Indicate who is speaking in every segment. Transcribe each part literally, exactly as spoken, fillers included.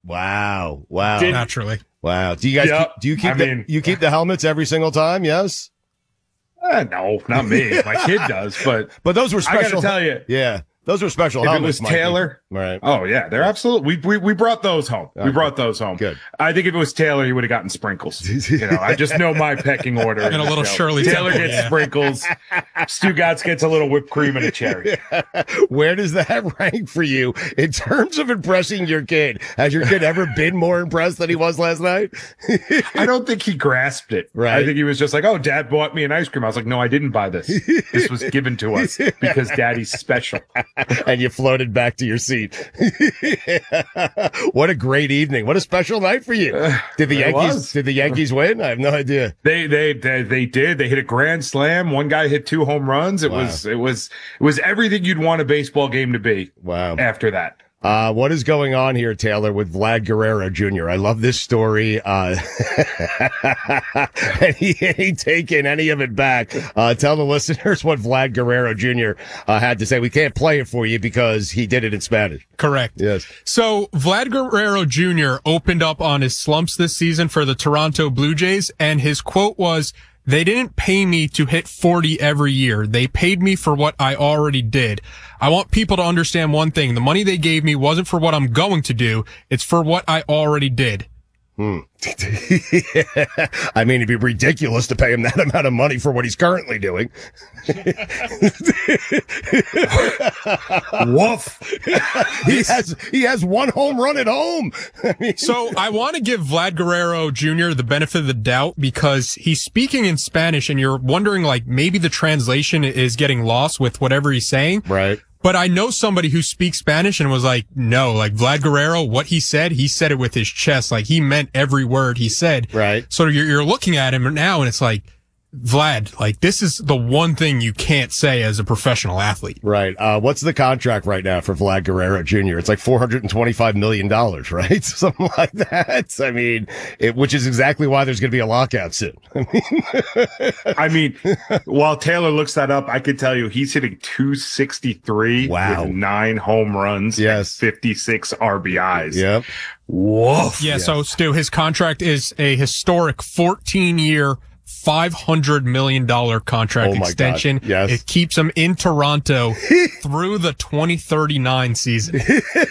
Speaker 1: Wow. Wow.
Speaker 2: Did,
Speaker 3: Naturally.
Speaker 1: Wow. Do you guys
Speaker 2: Yep.
Speaker 1: keep, do you keep
Speaker 2: I
Speaker 1: the,
Speaker 2: mean-
Speaker 1: you keep the helmets every single time? Yes.
Speaker 2: Uh, no, not me. My kid does, but
Speaker 1: But those were
Speaker 2: I got
Speaker 1: special.
Speaker 2: to tell you,
Speaker 1: Yeah. Those were special
Speaker 2: if it
Speaker 1: helmets.
Speaker 2: was
Speaker 1: Mikey.
Speaker 2: Taylor,
Speaker 1: Right.
Speaker 2: oh yeah, they're absolutely. We we we brought those home. We
Speaker 1: Okay.
Speaker 2: brought those home.
Speaker 1: Good.
Speaker 2: I think if it was Taylor, he would have gotten sprinkles. You know, I just know my pecking order.
Speaker 3: And a little
Speaker 2: So,
Speaker 3: Shirley
Speaker 2: Taylor
Speaker 3: Temple,
Speaker 2: gets
Speaker 3: yeah.
Speaker 2: sprinkles. Stu Gatz gets a little whipped cream and a cherry.
Speaker 1: Where does that rank for you in terms of impressing your kid? Has your kid ever been more impressed than he was last night?
Speaker 2: I don't think he grasped it.
Speaker 1: Right.
Speaker 2: I think he was just like, "Oh, Dad bought me an ice cream." I was like, "No, I didn't buy this. This was given to us because Daddy's special."
Speaker 1: And you floated back to your seat. What a great evening. What a special night for you. Did the
Speaker 2: It
Speaker 1: Yankees
Speaker 2: was.
Speaker 1: did the Yankees win? I have no idea.
Speaker 2: They, they they they did. They hit a grand slam. One guy hit two home runs. It
Speaker 1: Wow.
Speaker 2: was it was it was everything you'd want a baseball game to be.
Speaker 1: Wow.
Speaker 2: After that.
Speaker 1: Uh, what is going on here, Taylor, with Vlad Guerrero Junior? I love this story. Uh, and he ain't taking any of it back. Uh, tell the listeners what Vlad Guerrero Junior Uh, had to say. We can't play it for you because he did it in Spanish.
Speaker 3: Correct.
Speaker 1: Yes.
Speaker 3: So Vlad Guerrero Junior opened up on his slumps this season for the Toronto Blue Jays, and his quote was, "They didn't pay me to hit forty every year. They paid me for what I already did. I want people to understand one thing. The money they gave me wasn't for what I'm going to do. It's for what I already did."
Speaker 1: Hmm. I mean, it'd be ridiculous to pay him that amount of money for what he's currently doing.
Speaker 2: Woof.
Speaker 1: he has he has one home run at home. I mean,
Speaker 3: So I want to give Vlad Guerrero Junior the benefit of the doubt because he's speaking in Spanish and you're wondering like maybe the translation is getting lost with whatever he's saying.
Speaker 1: right.
Speaker 3: But I know somebody who speaks Spanish and was like, no, like Vlad Guerrero, what he said, he said it with his chest. Like he meant every word he said.
Speaker 1: Right.
Speaker 3: So you're, you're looking at him now and it's like, Vlad, like this is the one thing you can't say as a professional athlete.
Speaker 1: Right. Uh, what's the contract right now for Vlad Guerrero Junior? It's like four hundred twenty-five million dollars, right? Something like that. I mean, it, which is exactly why there's going to be a lockout soon. I mean,
Speaker 2: I mean, while Taylor looks that up, I could tell you he's hitting two sixty-three
Speaker 1: Wow.
Speaker 2: with nine home runs
Speaker 1: Yes.
Speaker 2: and fifty-six R B Is.
Speaker 1: yep.
Speaker 2: Woof.
Speaker 3: Yeah. So Stu, his contract is a historic fourteen year, five hundred million dollars contract
Speaker 1: Oh my God.
Speaker 3: extension.
Speaker 1: Yes.
Speaker 3: It keeps him in Toronto through the twenty thirty-nine season.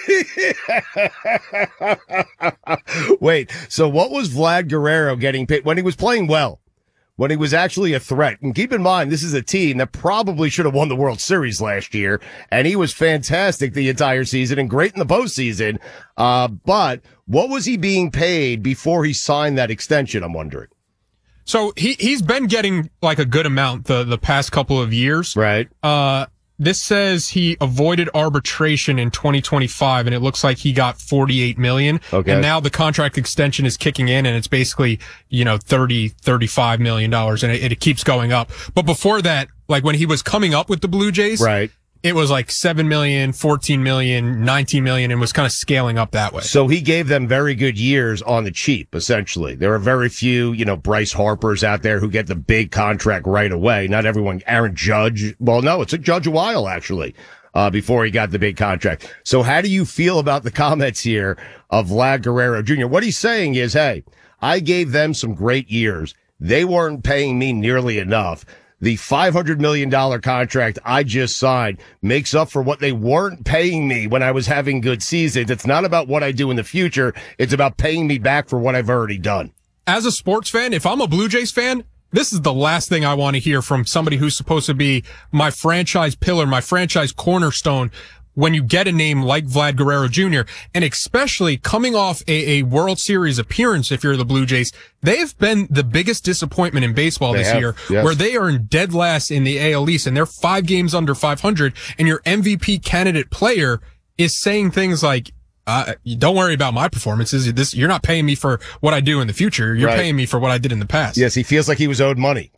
Speaker 1: Wait, so what was Vlad Guerrero getting paid when he was playing well? When he was actually a threat. And keep in mind, this is a team that probably should have won the World Series last year. And he was fantastic the entire season and great in the postseason. Uh, but what was he being paid before he signed that extension? I'm wondering.
Speaker 3: So he, he's been getting like a good amount the, the past couple of years.
Speaker 1: Right.
Speaker 3: Uh, this says he avoided arbitration in twenty twenty-five and it looks like he got forty-eight million.
Speaker 1: Okay.
Speaker 3: And now the contract extension is kicking in and it's basically, you know, thirty, thirty-five million dollars and it, it keeps going up. But before that, like when he was coming up with the Blue Jays,
Speaker 1: Right.
Speaker 3: it was like seven million, fourteen million, nineteen million and was kind of scaling up that way.
Speaker 1: So he gave them very good years on the cheap, essentially. There are very few, you know, Bryce Harpers out there who get the big contract right away. Not everyone. Aaron Judge. Well, no, it took Judge a while, actually, uh, before he got the big contract. So how do you feel about the comments here of Vlad Guerrero Junior? What he's saying is, hey, I gave them some great years. They weren't paying me nearly enough. The five hundred million dollars contract I just signed makes up for what they weren't paying me when I was having good seasons. It's not about what I do in the future. It's about paying me back for what I've already done.
Speaker 3: As a sports fan, if I'm a Blue Jays fan, this is the last thing I want to hear from somebody who's supposed to be my franchise pillar, my franchise cornerstone. When you get a name like Vlad Guerrero Junior, and especially coming off a, a World Series appearance, if you're the Blue Jays, they've been the biggest disappointment in baseball
Speaker 1: They
Speaker 3: this
Speaker 1: have,
Speaker 3: year,
Speaker 1: yes.
Speaker 3: where they are in dead last in the A L East, and they're five games under five hundred, and your M V P candidate player is saying things like, uh, don't worry about my performances. This, you're not paying me for what I do in the future. You're
Speaker 1: Right.
Speaker 3: paying me for what I did in the past.
Speaker 1: Yes, he feels like he was owed money.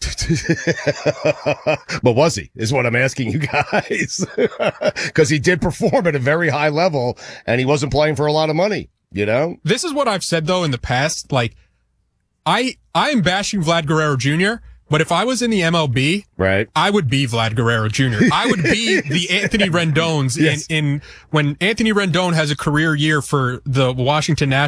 Speaker 1: But was he, is what I'm asking you guys. Because he did perform at a very high level, and he wasn't playing for a lot of money, you know?
Speaker 3: This is what I've said though in the past. Like, I, I am bashing Vlad Guerrero Junior, but if I was in the M L B,
Speaker 1: Right.
Speaker 3: I would be Vlad Guerrero Junior I would be the Anthony Rendones
Speaker 1: Yes.
Speaker 3: in, in, when Anthony Rendon has a career year for the Washington Nationals.